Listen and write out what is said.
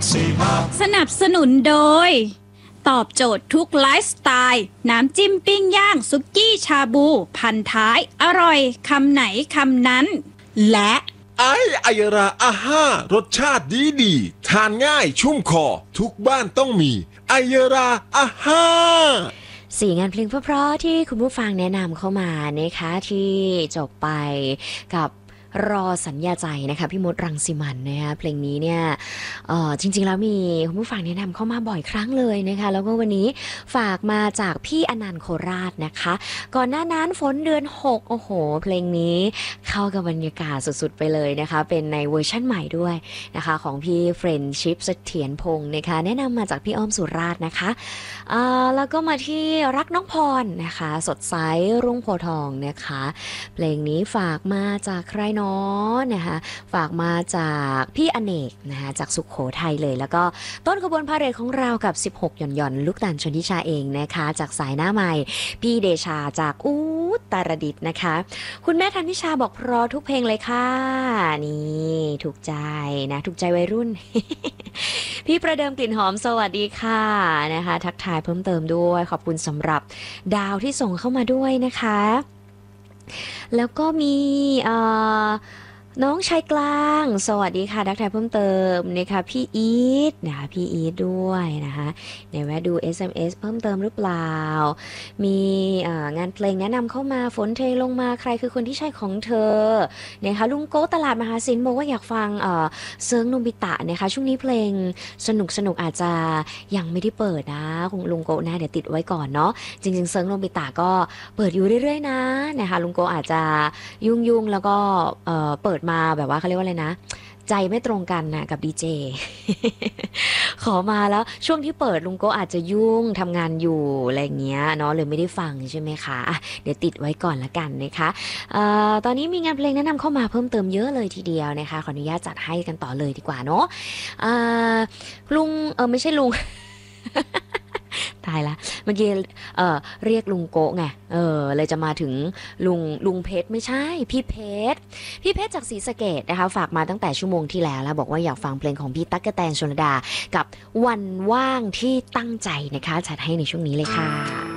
สนับสนุนโดยตอบโจทย์ทุกไลฟ์สไตล์น้ำจิ้มปิ้งย่างซุกี้ชาบูพันท้ายอร่อยคำไหนคำนั้นและไอยราอาห้ารสชาติดีทานง่ายชุ่มคอทุกบ้านต้องมีไอยราอาห้า 4งานเพลงเพราะๆที่คุณผู้ฟังแนะนำเข้ามานะคะที่จบไปกับรอสัญญาใจนะคะพี่มดรังสิมันนะคะเพลงนี้เนี่ยจริงๆแล้วมีคุณผู้ฟังแนะนำเข้ามาบ่อยครั้งเลยนะคะแล้วก็วันนี้ฝากมาจากพี่อนันต์โคราชนะคะก่อนหน้านั้นฝนเดือน6โอ้โหเพลงนี้เข้ากับบรรยากาศสุดๆไปเลยนะคะเป็นในเวอร์ชั่นใหม่ด้วยนะคะของพี่เฟรนชิพเสถียรพงศ์นะคะแนะนำมาจากพี่อ้อมสุราษฎร์นะคะแล้วก็มาที่รักน้องพรนะคะสดใสรุ่งโพธิ์ทองนะคะเพลงนี้ฝากมาจากใครนะคะฝากมาจากพี่อเนกนะคะจากสุขโขทัยเลยแล้วก็ต้นขบวนพาเหรดของเรากับ16หย่อนลูกตาลชนทิชาเองนะคะจากสายหน้าใหม่พี่เดชาจากตรดิตถ์นะคะคุณแม่ธันนิชาบอกเพราะทุกเพลงเลยค่ะนี่ถูกใจนะถูกใจวัยรุ่น พี่ประเดิมกลิ่นหอมสวัสดีค่ะนะคะทักทายเพิ่มเติมด้วยขอบคุณสำหรับดาวที่ส่งเข้ามาด้วยนะคะแล้วก็มีน้องชายกลางสวัสดีค่ะทักทายเพิ่มเติมนะคะพี่อีทนะคะพี่อีทด้วยนะคะเดี๋ยวแวะดู SMS เพิ่มเติมหรือเปล่ามีงานเพลงแนะนำเข้ามาฝนเทลงมาใครคือคนที่ใช่ของเธอนะคะลุงโก้ตลาดมหาศิลป์บอกว่าอยากฟังเซิร์งโนบิตะนะคะช่วงนี้เพลงสนุกอาจจะยังไม่ได้เปิดนะคุณลุงโก้นะเดี๋ยวติดไว้ก่อนเนาะจริงๆเซิร์งโนบิตะก็เปิดอยู่เรื่อยๆนะคะลุงโก้อาจจะยุ่งแล้วก็เปิดมาแบบว่าเขาเรียกว่าอะไรนะใจไม่ตรงกันนะกับดีเจ ขอมาแล้วช่วงที่เปิดลุงโก้อาจจะยุ่งทำงานอยู่อะไรเงี้ยเนาะเลยไม่ได้ฟังใช่ไหมคะเดี๋ยวติดไว้ก่อนละกันนะคะตอนนี้มีงานเพลงแนะนำเข้ามาเพิ่มเติมเยอะเลยทีเดียวนะคะขออนุญาตจัดให้กันต่อเลยดีกว่าเนาะลุงไม่ใช่ลุง ตายละเมื่อกี้เรียกลุงโกะไงเลยจะมาถึงลุงเพชรไม่ใช่พี่เพชรจากศรีสะเกษนะคะฝากมาตั้งแต่ชั่วโมงที่แล้วบอกว่าอยากฟังเพลงของพี่ตั๊กกะแตนชลดากับวันว่างที่ตั้งใจนะคะจัดให้ในช่วงนี้เลยค่ะ